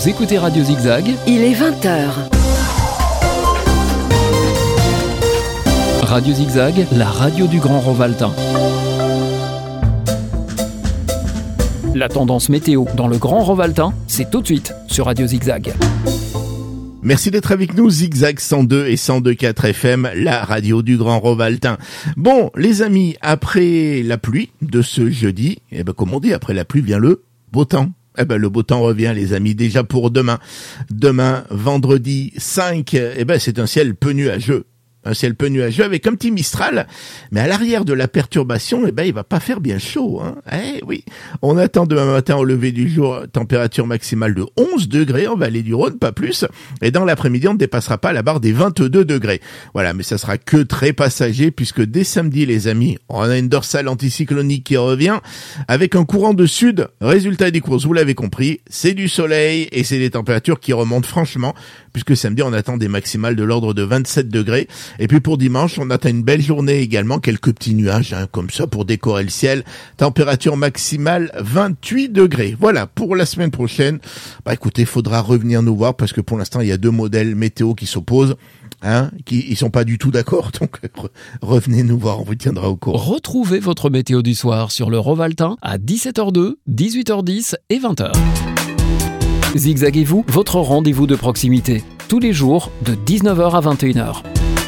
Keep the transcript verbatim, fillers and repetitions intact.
Vous écoutez Radio Zigzag. Il est vingt heures. Radio Zigzag, la radio du Grand Rovaltain. La tendance météo dans le Grand Rovaltain, c'est tout de suite sur Radio Zigzag. Merci d'être avec nous, Zigzag cent deux et cent deux virgule quatre F M, la radio du Grand Rovaltain. Bon, les amis, après la pluie de ce jeudi, eh ben, comme on dit, après la pluie vient le beau temps. Eh ben, le beau temps revient, les amis, déjà pour demain. Demain, vendredi cinq, eh ben, c'est un ciel peu nuageux. Un ciel peu nuageux avec un petit Mistral, mais à l'arrière de la perturbation, eh ben, il va pas faire bien chaud, hein. Eh oui. On attend demain matin au lever du jour, température maximale de onze degrés en vallée du Rhône, pas plus. Et dans l'après-midi, on ne dépassera pas la barre des vingt-deux degrés. Voilà, mais ça sera que très passager puisque dès samedi, les amis, on a une dorsale anticyclonique qui revient avec un courant de sud. Résultat des courses, vous l'avez compris, c'est du soleil et c'est des températures qui remontent franchement puisque samedi, on attend des maximales de l'ordre de vingt-sept degrés. Et puis pour dimanche, on attend une belle journée également, quelques petits nuages hein, comme ça pour décorer le ciel. Température maximale vingt-huit degrés. Voilà, pour la semaine prochaine, bah écoutez, il faudra revenir nous voir parce que pour l'instant, il y a deux modèles météo qui s'opposent. Hein, qui ils sont pas du tout d'accord, donc re- revenez nous voir, on vous tiendra au courant. Retrouvez votre météo du soir sur le Rovaltain à dix-sept heures deux, dix-huit heures dix et vingt heures. Zigzaguez-vous, votre rendez-vous de proximité, tous les jours de dix-neuf heures à vingt et une heures.